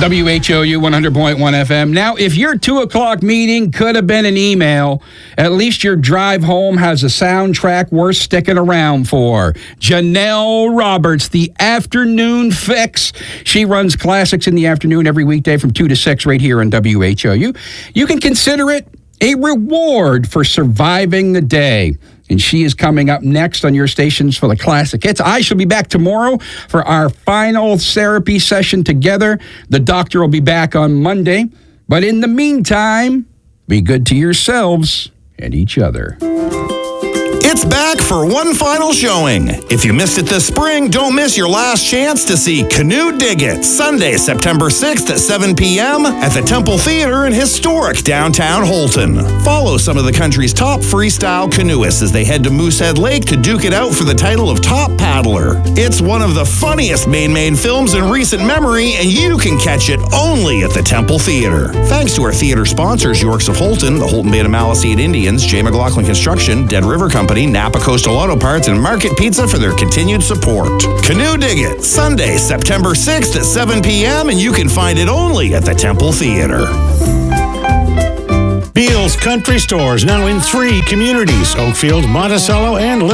WHOU 100.1 FM. Now, if your 2 o'clock meeting could have been an email, at least your drive home has a soundtrack worth sticking around for. Janelle Roberts, the Afternoon Fix. She runs classics in the afternoon every weekday from 2 to 6 right here on WHOU. You can consider it a reward for surviving the day. And she is coming up next on your stations for the classic hits. I shall be back tomorrow for our final therapy session together. The doctor will be back on Monday. But in the meantime, be good to yourselves and each other. It's back for one final showing. If you missed it this spring, don't miss your last chance to see Canoe Dig It, Sunday, September 6th at 7 p.m. at the Temple Theater in historic downtown Holton. Follow some of the country's top freestyle canoeists as they head to Moosehead Lake to duke it out for the title of Top Paddler. It's one of the funniest Maine films in recent memory, and you can catch it only at the Temple Theater. Thanks to our theater sponsors, Yorks of Holton, the Holton Bay and Maliseet Indians, J. McLaughlin Construction, Dead River Company, Napa Coastal Auto Parts, and Market Pizza for their continued support. Canoe Dig It, Sunday, September 6th at 7 p.m., and you can find it only at the Temple Theater. Beal's Country Stores, now in 3 communities: Oakfield, Monticello, and